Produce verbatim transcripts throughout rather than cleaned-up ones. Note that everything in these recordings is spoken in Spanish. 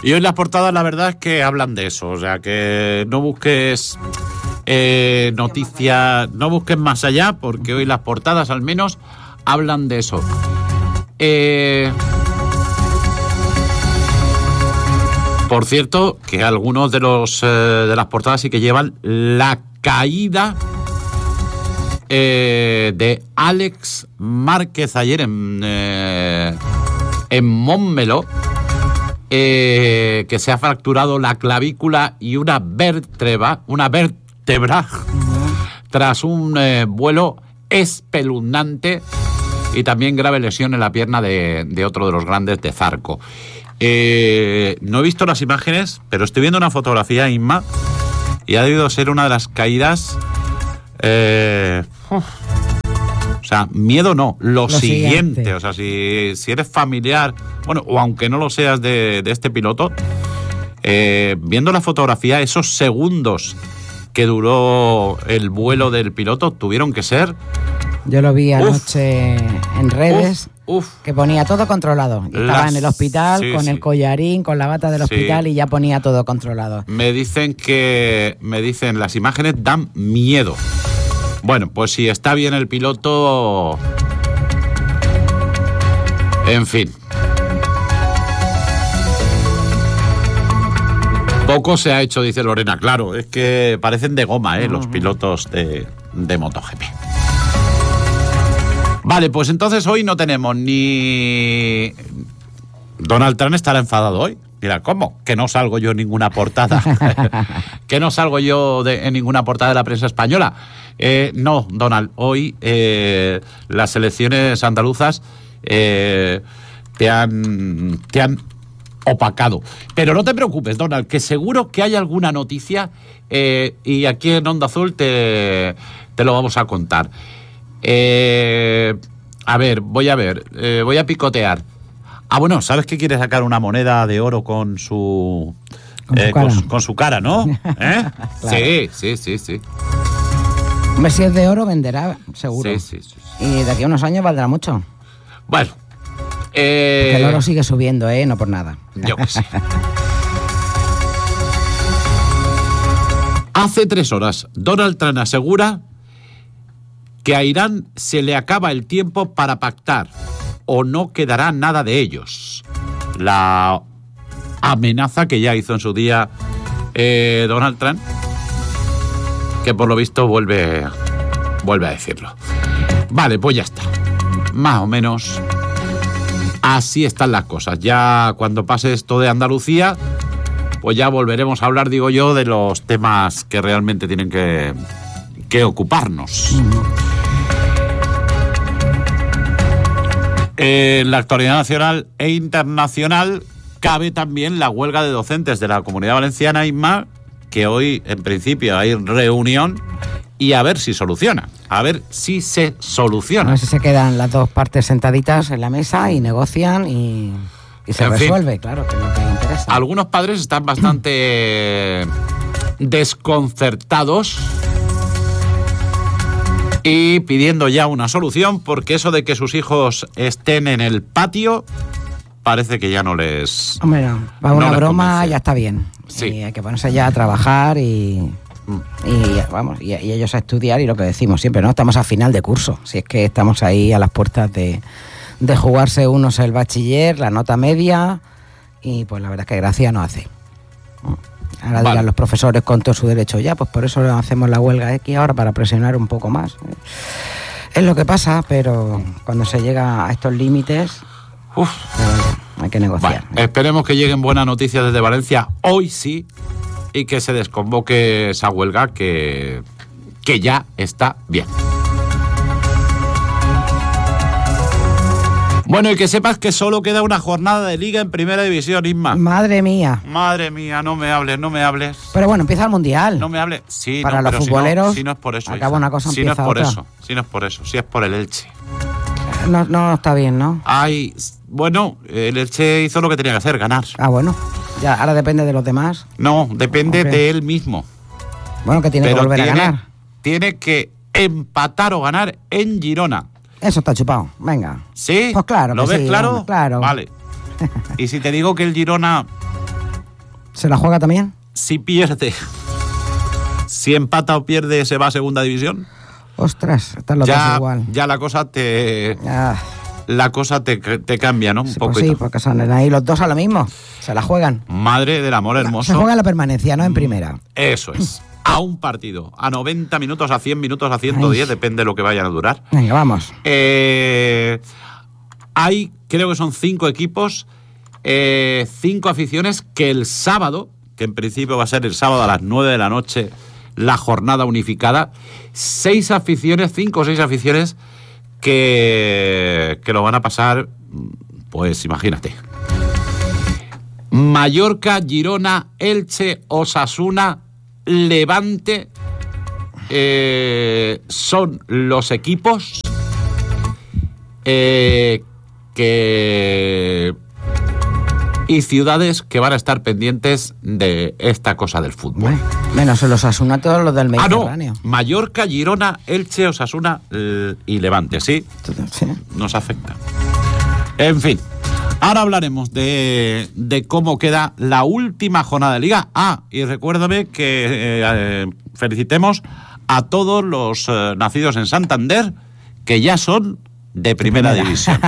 Y hoy las portadas, la verdad es que hablan de eso. O sea, que no busques eh, noticias, no busques más allá, porque hoy las portadas al menos hablan de eso. Eh... Por cierto, que algunos de los eh, de las portadas sí que llevan la caída eh, de Àlex Márquez ayer en, eh, en Montmeló, eh, que se ha fracturado la clavícula y una vértebra, una vértebra tras un eh, vuelo espeluznante y también grave lesión en la pierna de, de otro de los grandes de Zarco. Eh, no he visto las imágenes, pero estoy viendo una fotografía, Inma, y ha debido ser una de las caídas. Eh, uf, o sea, miedo no, lo, lo siguiente. siguiente. O sea, si, si eres familiar, bueno, o aunque no lo seas de, de este piloto, eh, viendo la fotografía, esos segundos que duró el vuelo del piloto tuvieron que ser. Yo lo vi anoche uf, en redes, uf, uf. que ponía todo controlado. Y estaba Las, en el hospital sí, con sí. el collarín, con la bata del hospital sí. y ya ponía todo controlado. Me dicen que, me dicen, las imágenes dan miedo. Bueno, pues si está bien el piloto, en fin. Poco se ha hecho, dice Lorena. Claro, es que parecen de goma, ¿eh? Uh-huh. Los pilotos de, de MotoGP. Vale, pues entonces hoy no tenemos ni... Donald Trump estará enfadado hoy. Mira, ¿cómo? Que no salgo yo en ninguna portada. Que no salgo yo de, en ninguna portada de la prensa española. Eh, no, Donald, hoy eh, las elecciones andaluzas eh, te han, te han opacado. Pero no te preocupes, Donald, que seguro que hay alguna noticia eh, y aquí en Onda Azul te, te lo vamos a contar. Eh, a ver, voy a ver, eh, voy a picotear. Ah, bueno, ¿sabes que quiere sacar una moneda de oro con su... Con, eh, su, cara. Con, con su cara, ¿no? ¿Eh? Claro. Sí, sí, sí, sí. Hombre, si es de oro, venderá, seguro. Sí, sí, sí, sí. Y de aquí a unos años valdrá mucho. Bueno. Eh... Porque el oro sigue subiendo, ¿eh? No por nada. Yo que sí. Hace tres horas, Donald Trump asegura que a Irán se le acaba el tiempo para pactar o no quedará nada de ellos. La amenaza que ya hizo en su día eh, Donald Trump, que por lo visto vuelve, vuelve a decirlo. Vale, pues ya está. Más o menos así están las cosas. Ya cuando pase esto de Andalucía, pues ya volveremos a hablar, digo yo, de los temas que realmente tienen que, que ocuparnos. Mm. En la actualidad nacional e internacional cabe también la huelga de docentes de la Comunidad Valenciana, Isma, que hoy en principio hay reunión y a ver si soluciona, a ver si se soluciona. A ver si se quedan las dos partes sentaditas en la mesa y negocian y, y se en resuelve, fin, claro, que es lo que interesa. Algunos padres están bastante desconcertados y pidiendo ya una solución, porque eso de que sus hijos estén en el patio parece que ya no les... Hombre, no, para una no broma convence. Ya está bien. Sí. Y hay que ponerse ya a trabajar y, mm. y vamos, y, y ellos a estudiar, y lo que decimos siempre, ¿no? Estamos a final de curso, si es que estamos ahí a las puertas de, de jugarse unos el bachiller, la nota media, y pues la verdad es que gracia no hace. Ahora vale. Dirán los profesores con todo su derecho, ya, pues por eso hacemos la huelga aquí ahora, para presionar un poco más. Es lo que pasa, pero cuando se llega a estos límites, uf, eh, hay que negociar. Vale. Esperemos que lleguen buenas noticias desde Valencia, hoy sí, y que se desconvoque esa huelga que, que ya está bien. Bueno, y que sepas que solo queda una jornada de liga en Primera División, Isma. Madre mía. Madre mía, no me hables, no me hables. Pero bueno, empieza el Mundial. No me hables. Sí, para no, los pero futboleros, si no, si no es por eso. acaba hija. una cosa, si empieza no es por otra. eso, si no es por eso, si es por el Elche. No, no está bien, ¿no? Ay, bueno, el Elche hizo lo que tenía que hacer, ganar. Ah, bueno. Ya, ahora depende de los demás. No, depende okay. de él mismo. Bueno, que tiene pero que volver tiene, a ganar. Tiene que empatar o ganar en Girona. Eso está chupado, venga. ¿Sí? Pues claro. ¿Lo que ves sí, claro? Hombre, claro. Vale. Y si te digo que el Girona ¿Se la juega también? Si pierde, si empata o pierde, se va a segunda división. Ostras, están los ya, dos igual. Ya la cosa te... Ah. La cosa te, te cambia, ¿no? Un sí, poco. Pues sí, porque son ahí los dos a lo mismo. Se la juegan. Madre del amor hermoso. Se juega la permanencia, no en primera. Eso es. A un partido. A noventa minutos, a cien minutos, a ciento diez, Ay. Depende de lo que vayan a durar. Venga, vamos. Eh, hay, creo que son cinco equipos, eh, cinco aficiones que el sábado, que en principio va a ser el sábado a las nueve de la noche, la jornada unificada, seis aficiones, cinco o seis aficiones que, que lo van a pasar, pues imagínate. Mallorca, Girona, Elche, Osasuna, Levante, eh, son los equipos eh, que... y ciudades que van a estar pendientes de esta cosa del fútbol. Bueno, menos los Osasuna, todos los del Mediterráneo. Ah, no. Mallorca, Girona, Elche, Osasuna y Levante, ¿sí? Sí. Nos afecta. En fin, ahora hablaremos de, de cómo queda la última jornada de Liga. Ah, y recuérdame que eh, felicitemos a todos los eh, nacidos en Santander, que ya son de primera, primera. división.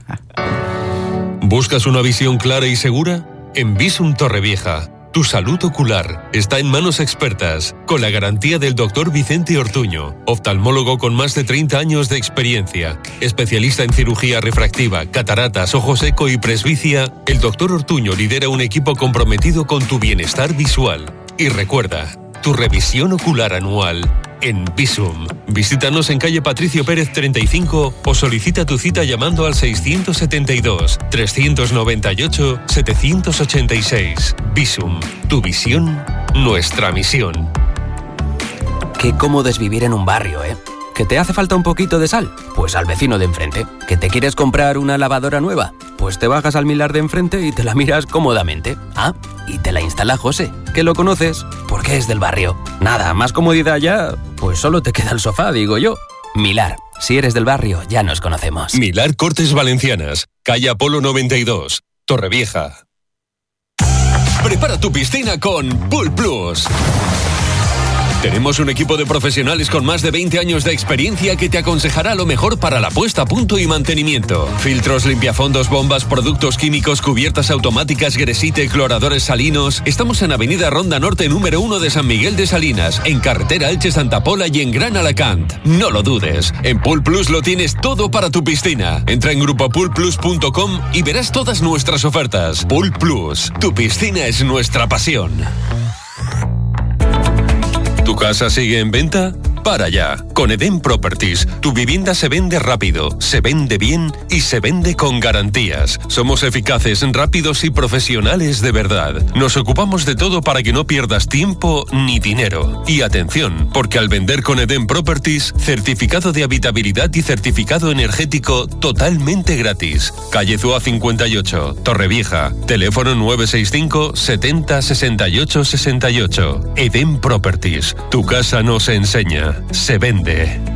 ¿Buscas una visión clara y segura? En Visum Torrevieja, tu salud ocular está en manos expertas, con la garantía del doctor Vicente Ortuño, oftalmólogo con más de treinta años de experiencia, especialista en cirugía refractiva, cataratas, ojo seco y presbicia. El doctor Ortuño lidera un equipo comprometido con tu bienestar visual. Y recuerda, tu revisión ocular anual en Visum. Visítanos en calle Patricio Pérez treinta y cinco o solicita tu cita llamando al seiscientos setenta y dos, trescientos noventa y ocho, setecientos ochenta y seis. Visum, tu visión, nuestra misión. Qué cómodo es vivir en un barrio, ¿eh? ¿Que te hace falta un poquito de sal? Pues al vecino de enfrente. ¿Que te quieres comprar una lavadora nueva? Pues te bajas al Milar de enfrente y te la miras cómodamente. Ah, y te la instala José, que lo conoces porque es del barrio. Nada, más comodidad ya, pues solo te queda el sofá, digo yo. Milar, si eres del barrio, ya nos conocemos. Milar Cortes Valencianas, calle Apolo noventa y dos, Torrevieja. Prepara tu piscina con Pool Plus. Tenemos un equipo de profesionales con más de veinte años de experiencia que te aconsejará lo mejor para la puesta a punto y mantenimiento. Filtros, limpiafondos, bombas, productos químicos, cubiertas automáticas, gresite, cloradores salinos. Estamos en Avenida Ronda Norte número uno de San Miguel de Salinas, en carretera Elche Santa Pola y en Gran Alacant. No lo dudes, en Pool Plus lo tienes todo para tu piscina. Entra en grupo pool plus punto com y verás todas nuestras ofertas. Pool Plus, tu piscina es nuestra pasión. ¿Tu casa sigue en venta? Para ya. Con Eden Properties, tu vivienda se vende rápido, se vende bien y se vende con garantías. Somos eficaces, rápidos y profesionales de verdad. Nos ocupamos de todo para que no pierdas tiempo ni dinero. Y atención, porque al vender con Eden Properties, certificado de habitabilidad y certificado energético totalmente gratis. Calle Zúa cincuenta y ocho, Torrevieja. Teléfono nueve seis cinco, setenta, sesenta y ocho, sesenta y ocho. Eden Properties. Tu casa no se enseña, se vende.